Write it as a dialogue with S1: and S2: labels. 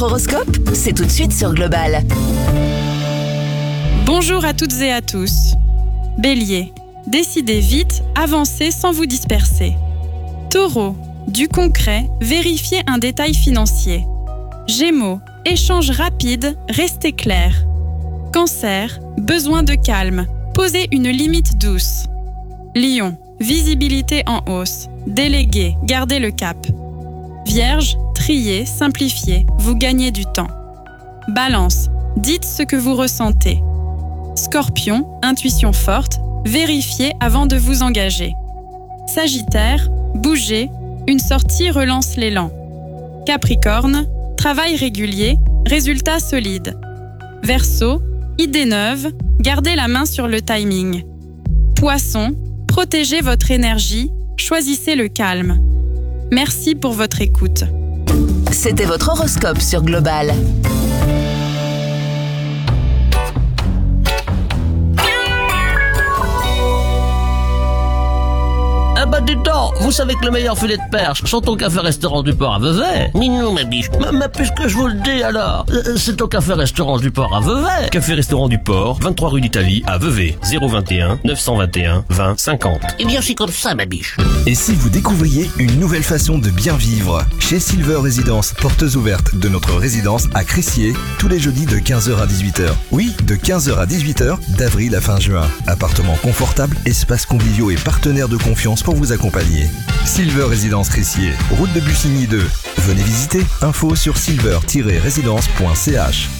S1: Votre horoscope, c'est tout de suite sur Global.
S2: Bonjour à toutes et à tous. Bélier, décidez vite, avancez sans vous disperser. Taureau, du concret, vérifiez un détail financier. Gémeaux, échange rapide, restez clair. Cancer, besoin de calme, posez une limite douce. Lion, visibilité en hausse, déléguez, gardez le cap. Vierge, triez, simplifiez, vous gagnez du temps. Balance, dites ce que vous ressentez. Scorpion, intuition forte, vérifiez avant de vous engager. Sagittaire, bougez, une sortie relance l'élan. Capricorne, travail régulier, résultat solide. Verseau, idée neuve, gardez la main sur le timing. Poisson, protégez votre énergie, choisissez le calme. Merci pour votre écoute.
S1: C'était votre horoscope sur Global.
S3: Ah bah dis donc, vous savez que le meilleur filet de perche sont au café-restaurant du port à Vevey. Minou ma biche, mais puisque je vous le dis alors, c'est au café-restaurant du port à Vevey.
S4: Café-restaurant du Port, 23 rue d'Italie, à Vevey, 021 921 20 50.
S3: Eh bien c'est comme ça ma biche.
S5: Et si vous découvriez une nouvelle façon de bien vivre? Chez Silver Résidence, portes ouvertes de notre résidence à Crissier, tous les jeudis de 15h à 18h. Oui, de 15h à 18h, d'avril à fin juin. Appartements confortables, espaces conviviaux et partenaires de confiance pour vous accompagner. Silver Résidence Crissier, route de Bussigny 2. Venez visiter, info sur silver-résidence.ch.